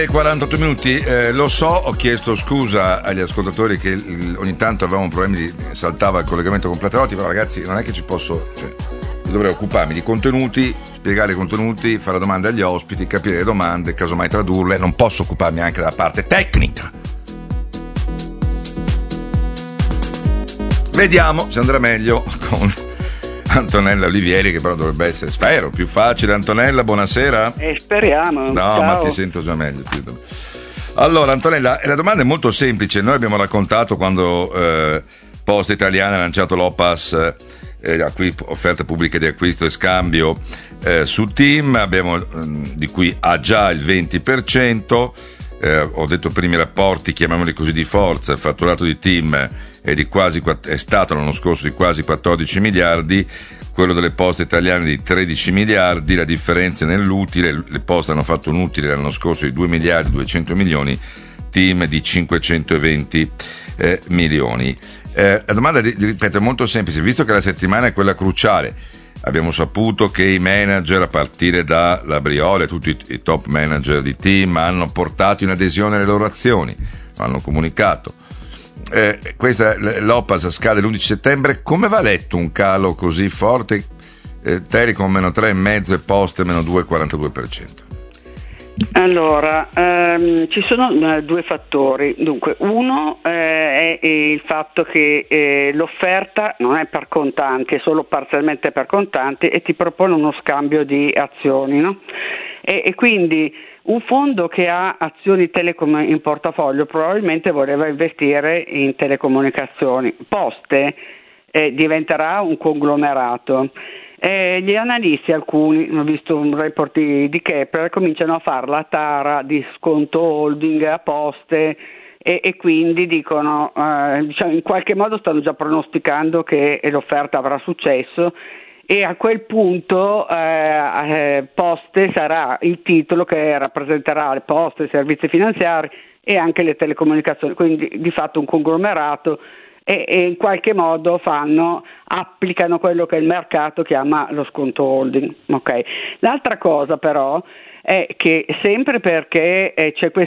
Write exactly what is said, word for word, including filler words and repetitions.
quarantotto minuti, eh, lo so, ho chiesto scusa agli ascoltatori che il, ogni tanto avevamo problemi di saltava il collegamento con Platanotti, però ragazzi non è che ci posso, cioè, dovrei occuparmi di contenuti, spiegare i contenuti, fare domande agli ospiti, capire le domande, casomai tradurle, non posso occuparmi anche della parte tecnica. Vediamo se andrà meglio con Antonella Olivieri, che però dovrebbe essere, spero, più facile. Antonella, buonasera. Eh, speriamo. No, Ciao. ma ti sento già meglio. Allora, Antonella, la domanda è molto semplice. Noi abbiamo raccontato quando eh, Poste Italiane ha lanciato l'O P A S, eh, acqui- offerte pubbliche di acquisto e scambio eh, su TIM, abbiamo, mh, di cui ha già il venti per cento. Eh, ho detto primi rapporti, chiamiamoli così, di forza. Il fatturato di TIM è, di quasi, è stato l'anno scorso di quasi quattordici miliardi, quello delle Poste Italiane di tredici miliardi, la differenza nell'utile, le Poste hanno fatto un utile l'anno scorso di due miliardi duecento milioni, TIM di cinquecentoventi eh, milioni. Eh, la domanda, ripeto, è molto semplice, visto che la settimana è quella cruciale. Abbiamo saputo che i manager, a partire da Labriola e tutti i, i top manager di TIM, hanno portato in adesione le loro azioni, lo hanno comunicato. Eh, questa l'O P A S scade l'undici settembre. Come va letto un calo così forte? Eh, Telecom meno tre virgola cinque e Poste meno due virgola quarantadue per cento. Allora, ehm, ci sono eh, due fattori. Dunque, uno eh, è il fatto che eh, l'offerta non è per contanti, è solo parzialmente per contanti e ti propone uno scambio di azioni, no? E, e quindi un fondo che ha azioni Telecom in portafoglio probabilmente voleva investire in telecomunicazioni. Poste eh, diventerà un conglomerato. Eh, gli analisti, alcuni, ho visto un report di, di Kepler, cominciano a fare la tara di sconto holding a Poste e, e quindi dicono, eh, diciamo, in qualche modo stanno già pronosticando che l'offerta avrà successo e a quel punto eh, eh, Poste sarà il titolo che rappresenterà le poste, i servizi finanziari e anche le telecomunicazioni, quindi di fatto un conglomerato. E, e in qualche modo fanno, applicano quello che il mercato chiama lo sconto holding. Okay. L'altra cosa però è che sempre perché eh, c'è questo